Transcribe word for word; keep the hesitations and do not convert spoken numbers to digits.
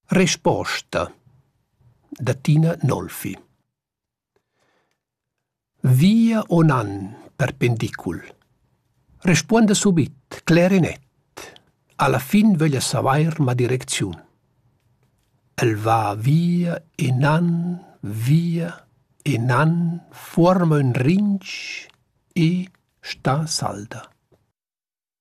Resposta da Tina Nolfi. Via o nan perpendicul. Responda subit, clar e net. Alla fin voglia savair ma direziun. El va via e nan, via e nan, forma un rinch e sta salda.